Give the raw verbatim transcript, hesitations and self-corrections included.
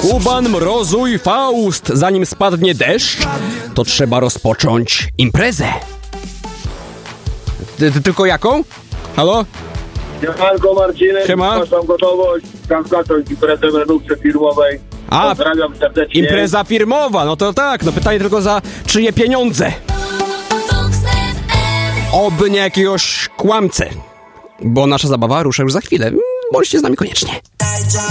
Kuban, Mrozu i Faust. Zanim spadnie deszcz, to trzeba rozpocząć imprezę. Ty, ty tylko jaką? Halo? Siemanko Marcinek, Siema. masz tam gotowość, tam zacząć imprezę według firmowej. A, Pozdrawiam serdecznie. impreza firmowa, no to tak, no pytanie tylko za czyje pieniądze. Oby nie jakiegoś kłamcę, bo nasza zabawa rusza już za chwilę. Bądźcie z nami koniecznie.